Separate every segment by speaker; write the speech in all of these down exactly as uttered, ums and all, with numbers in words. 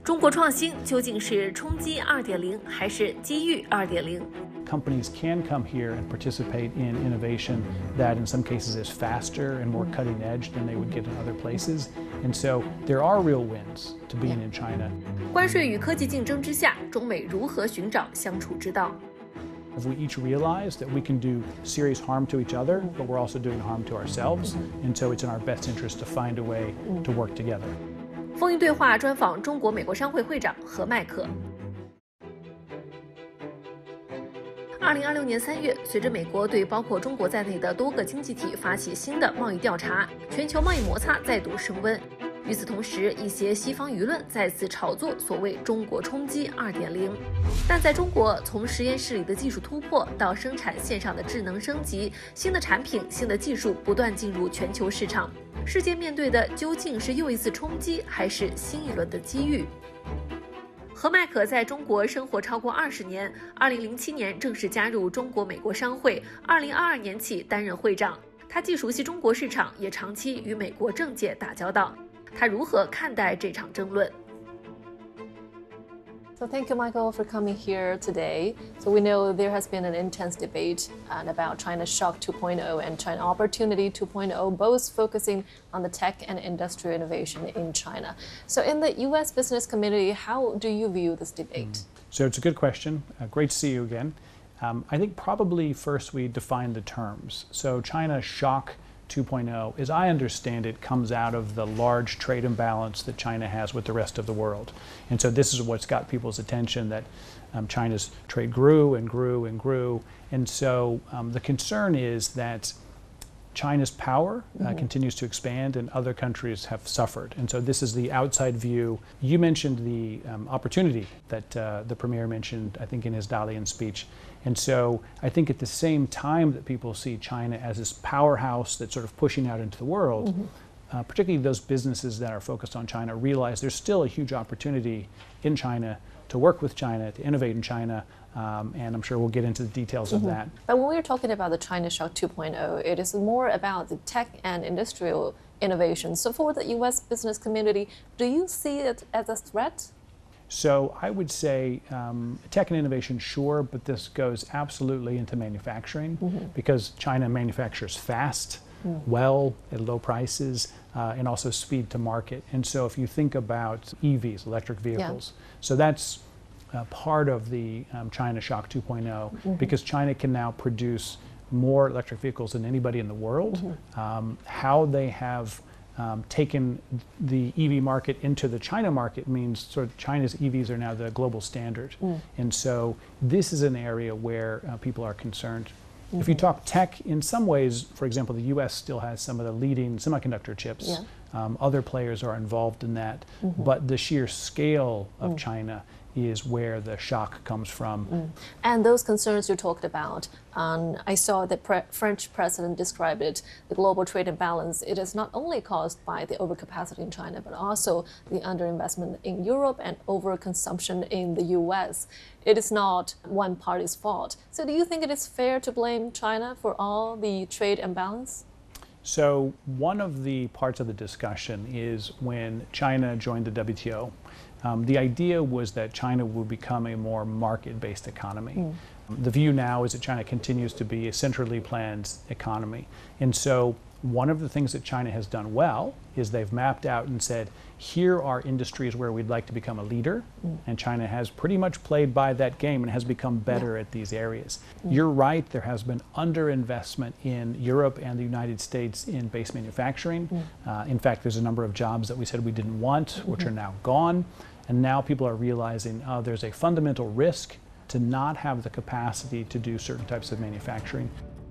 Speaker 1: 中国创新究竟是冲击 二点零 还是机遇 二点零？
Speaker 2: Companies can come here and participate in innovation that in some cases is faster and more cutting edge than they would get in other places. And so there are real wins to being in China.
Speaker 1: 关税与科技竞争之下，中美如何寻找相处之道？
Speaker 2: If we each realize that we can do serious harm to each other, but we're also doing harm to ourselves, and so it's in our best interest to find a way to work together.
Speaker 1: 风云对话专访中国美国商会会长何迈克。二零二六年三月，随着美国对包括中国在内的多个经济体发起新的贸易调查，全球贸易摩擦再度升温。与此同时，一些西方舆论再次炒作所谓“中国冲击 二点零”。但在中国，从实验室里的技术突破到生产线上的智能升级，新的产品、新的技术不断进入全球市场。世界面对的究竟是又一次冲击，还是新一轮的机遇？何迈克在中国生活超过二十年，二零零七年正式加入中国美国商会，二零二二年起担任会长。他既熟悉中国市场，也长期与美国政界打交道。他如何看待这场争论？
Speaker 3: So thank you, Michael, for coming here today. So we know there has been an intense debate uh, about China Shock two point oh and China Opportunity two point oh, both focusing on the tech and industrial innovation in China. So in the U S business community, how do you view this debate?
Speaker 2: So it's a good question. Uh, great to see you again. Um, I think probably first we define the terms. So China Shock two point oh, as I understand it, comes out of the large trade imbalance that China has with the rest of the world. And so this is what's got people's attention, that um, China's trade grew and grew and grew. And so um, the concern is that China's power uh, mm-hmm. continues to expand and other countries have suffered. And so this is the outside view. You mentioned the um, opportunity that uh, the Premier mentioned, I think, in his Dalian speech. And so I think at the same time that people see China as this powerhouse that's sort of pushing out into the world, mm-hmm. uh, particularly those businesses that are focused on China, realize there's still a huge opportunity in China to work with China, to innovate in China, um, and I'm sure we'll get into the details mm-hmm. of that.
Speaker 3: But when we're talking about the China Shock two point oh, it is more about the tech and industrial innovation. So for the U S business community, do you see it as a threat?
Speaker 2: So I would say um, tech and innovation, sure, but this goes absolutely into manufacturing mm-hmm. because China manufactures fast, mm. well, at low prices, uh, and also speed to market. And so if you think about E Vs, electric vehicles, yeah. so that's uh, part of the um, China Shock two point oh mm-hmm. because China can now produce more electric vehicles than anybody in the world. Mm-hmm. Um, how they have Um, taken the E V market into the China market means sort of China's E Vs are now the global standard. Mm. And so this is an area where uh, people are concerned. Mm-hmm. If you talk tech, in some ways, for example, the U S still has some of the leading semiconductor chips. Yeah. Um, other players are involved in that. Mm-hmm. But the sheer scale of mm. China is where the shock comes from.
Speaker 3: Mm. And those concerns you talked about, um, I saw the pre French president described it, the global trade imbalance. It is not only caused by the overcapacity in China, but also the underinvestment in Europe and overconsumption in the U S. It is not one party's fault. So do you think it is fair to blame China for all the trade imbalance?
Speaker 2: So one of the parts of the discussion is when China joined the W T O. Um, the idea was that China would become a more market-based economy. Mm. The view now is that China continues to be a centrally planned economy. And so one of the things that China has done well is they've mapped out and said, here are industries where we'd like to become a leader. Mm. And China has pretty much played by that game and has become better yeah. at these areas. Mm. You're right, there has been underinvestment in Europe and the United States in base manufacturing. Mm. Uh, in fact, there's a number of jobs that we said we didn't want, mm-hmm. which are now gone. And now people are realizing uh, there's a fundamental risk to not have the capacity to do certain types of manufacturing.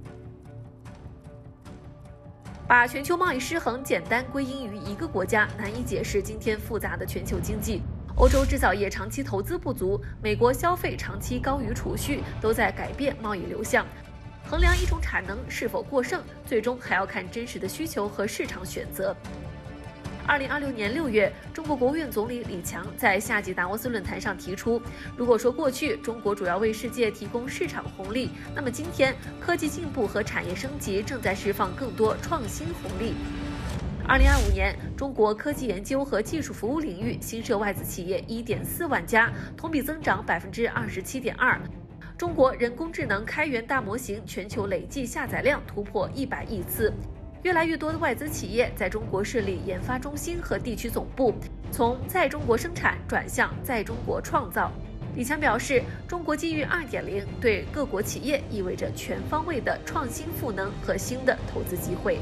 Speaker 1: 把全球贸易失衡简单归因于一个国家，难以解释今天复杂的全球经济。欧洲制造业长期投资不足，美国消费长期高于储蓄，都在改变贸易流向。衡量一种产能是否过剩，最终还要看真实的需求和市场选择。二零二六年六月，中国国务院总理李强在夏季达沃斯论坛上提出，如果说过去中国主要为世界提供市场红利，那么今天科技进步和产业升级正在释放更多创新红利。 二零二五年，中国科技研究和技术服务领域新设外资企业一点四万家，同比增长百分之二十七点二。中国人工智能开源大模型全球累计下载量突破一百亿次。越来越多的外资企业在中国设立研发中心和地区总部，从在中国生产转向在中国创造。李强表示，中国机遇 二点零 对各国企业意味着全方位的创新赋能和新的投资机会。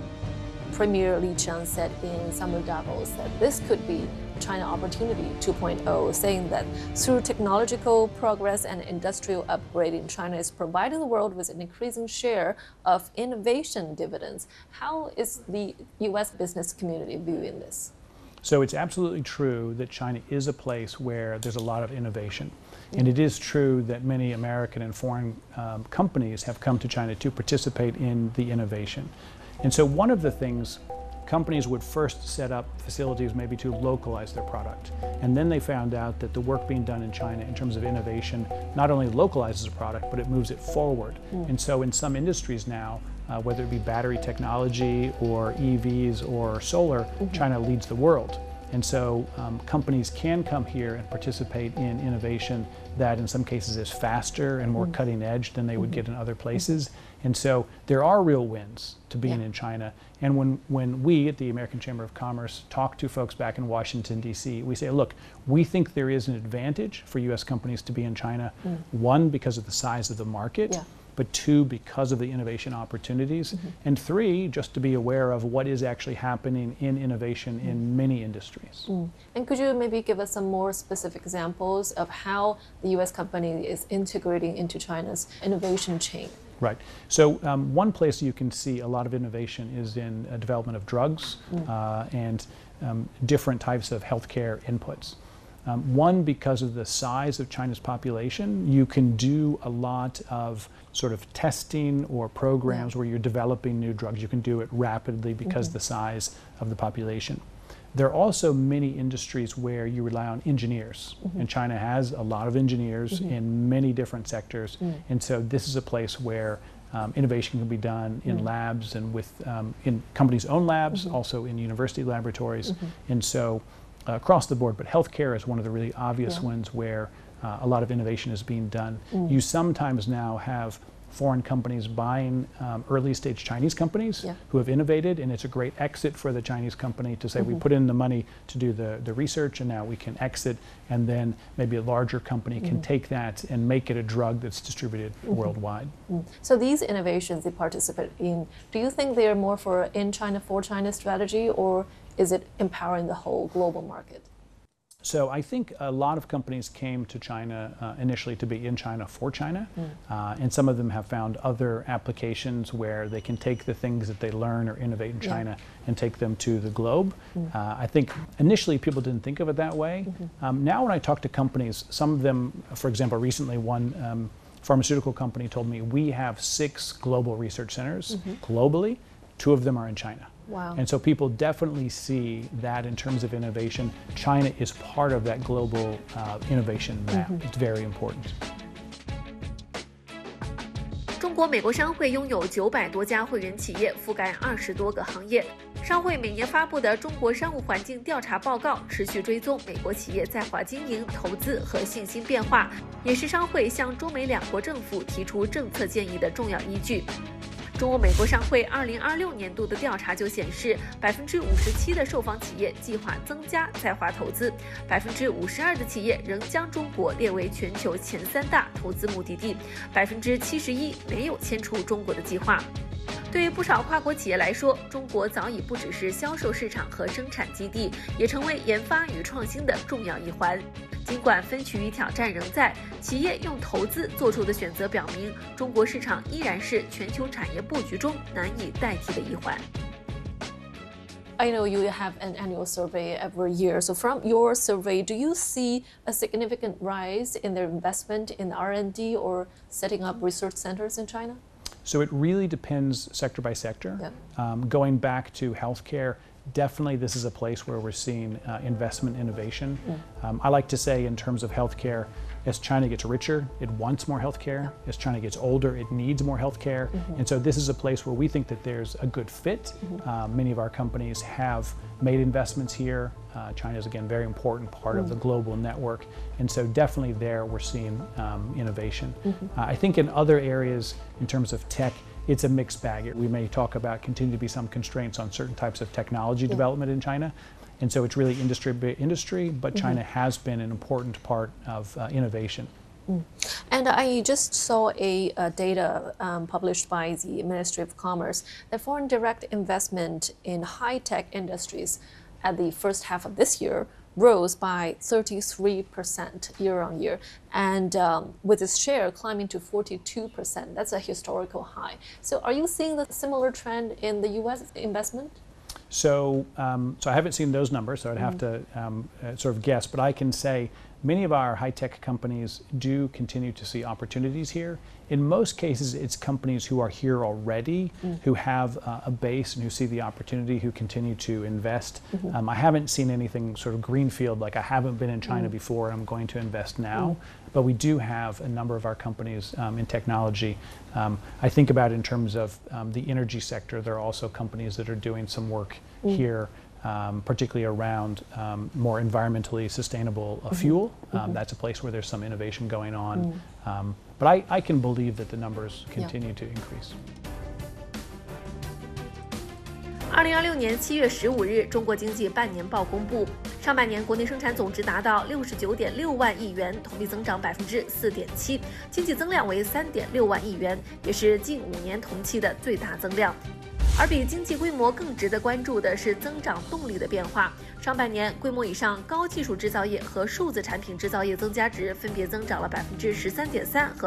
Speaker 3: Premier Li Qiang said in Summer Davos that this could be China Opportunity two point oh, saying that through technological progress and industrial upgrading, China is providing the world with an increasing share of innovation dividends. How is the U S business community viewing this?
Speaker 2: So it's absolutely true that China is a place where there's a lot of innovation. And it is true that many American and foreign um, companies have come to China to participate in the innovation. And so one of the things, companies would first set up facilities maybe to localize their product. And then they found out that the work being done in China in terms of innovation not only localizes a product, but it moves it forward. Mm. And so in some industries now, uh, whether it be battery technology or E Vs or solar, mm-hmm. China leads the world. And so um, companies can come here and participate in innovation that in some cases is faster and more mm-hmm. cutting edge than they would mm-hmm. get in other places. Mm-hmm. And so there are real wins to being yeah. in China. And when, when we at the American Chamber of Commerce talk to folks back in Washington, D C, we say, look, we think there is an advantage for U S companies to be in China, mm. one, because of the size of the market, yeah. but two, because of the innovation opportunities, mm-hmm. and three, just to be aware of what is actually happening in innovation mm. in many industries.
Speaker 3: Mm. And could you maybe give us some more specific examples of how the U S company is integrating into China's innovation chain?
Speaker 2: Right. So um, one place you can see a lot of innovation is in uh, development of drugs mm. uh, and um, different types of healthcare inputs. Um, one, because of the size of China's population, you can do a lot of sort of testing or programs yeah. where you're developing new drugs. You can do it rapidly because mm-hmm. of the size of the population. There are also many industries where you rely on engineers, mm-hmm. and China has a lot of engineers mm-hmm. in many different sectors, mm. and so this is a place where um, innovation can be done in mm. labs and with um, in companies' own labs, mm-hmm. also in university laboratories, mm-hmm. and so uh, across the board. But healthcare is one of the really obvious yeah. ones where uh, a lot of innovation is being done. Mm. You sometimes now have foreign companies buying um, early stage Chinese companies yeah. who have innovated, and it's a great exit for the Chinese company to say mm-hmm. we put in the money to do the, the research and now we can exit, and then maybe a larger company mm-hmm. can take that and make it a drug that's distributed mm-hmm. worldwide.
Speaker 3: Mm. So these innovations they participate in, do you think they are more for in China, for China strategy, or is it empowering the whole global market?
Speaker 2: So I think a lot of companies came to China uh, initially to be in China for China, mm. uh, and some of them have found other applications where they can take the things that they learn or innovate in China yeah. and take them to the globe. Mm. Uh, I think initially people didn't think of it that way. Mm-hmm. Um, now when I talk to companies, some of them, for example, recently one um, pharmaceutical company told me we have six global research centers mm-hmm. globally, two of them are in China.
Speaker 3: Wow.
Speaker 2: And so people definitely see that in terms of innovation, China is part of that global uh, innovation map. Mm-hmm. It's very important.
Speaker 1: 中国美国商会拥有九百多家会员企业，覆盖二十多个行业。商会每年发布的《中国商务环境调查报告》持续追踪美国企业在华经营、投资和信心变化，也是商会向中美两国政府提出政策建议的重要依据。中国美国商会二零二六年度的调查就显示，百分之五十七的受访企业计划增加在华投资，百分之五十二的企业仍将中国列为全球前三大投资目的地，百分之七十一没有迁出中国的计划。对于不少跨国企业来说，中国早已不只是销售市场和生产基地，也成为研发与创新的重要一环。尽管分歧与挑战仍在，企业用投资做出的选择表明，中国市场依然是全球产业布局中难以代替的一环。
Speaker 3: I know you have an annual survey every year. So from your survey, do you see a significant rise in their investment in R and D or setting up research centers in China?
Speaker 2: So it really depends sector by sector.
Speaker 3: Yeah.
Speaker 2: Um, going back to healthcare, definitely this is a place where we're seeing uh, investment innovation. Mm. Um, I like to say in terms of healthcare, as China gets richer, it wants more healthcare. Yeah. As China gets older, it needs more healthcare. Mm-hmm. And so this is a place where we think that there's a good fit. Mm-hmm. Uh, many of our companies have made investments here. Uh, China is, again, a very important part mm-hmm. of the global network. And so definitely there we're seeing um, innovation. Mm-hmm. Uh, I think in other areas, in terms of tech, it's a mixed bag. We may talk about continue to be some constraints on certain types of technology yeah. development in China. And so it's really industry by industry, but mm-hmm. China has been an important part of uh, innovation.
Speaker 3: Mm. And I just saw a, a data um, published by the Ministry of Commerce that foreign direct investment in high-tech industries at the first half of this year rose by thirty-three percent year on year, and um, with its share climbing to forty-two percent. That's a historical high. So are you seeing the similar trend in the U S investment?
Speaker 2: So, um, so I haven't seen those numbers, so I'd have mm-hmm. to um, uh, sort of guess, but I can say many of our high-tech companies do continue to see opportunities here. In most cases, it's companies who are here already, mm. who have uh, a base and who see the opportunity, who continue to invest. Mm-hmm. Um, I haven't seen anything sort of greenfield, like I haven't been in China mm. before and I'm going to invest now. Mm. But we do have a number of our companies um, in technology. Um, I think about in terms of um, the energy sector, there are also companies that are doing some work mm. here. Um, particularly around um, more environmentally sustainable uh, mm-hmm. fuel. Um, mm-hmm. That's a place where there's some innovation going on. Mm. Um, but I, I can believe that the numbers continue yeah. to increase.
Speaker 1: 二零二六年七月十五日，中国经济半年报公布，上半年国内生产总值达到六十九点六万亿元，同比增长百分之四点七，经济增量为三点六万亿元，也是近五年同期的最大增量。而比经济规模更值得关注的是增长动力的变化。上半年，规模以上高技术制造业和数字产品制造业增加值分别增长了百分之十三点三和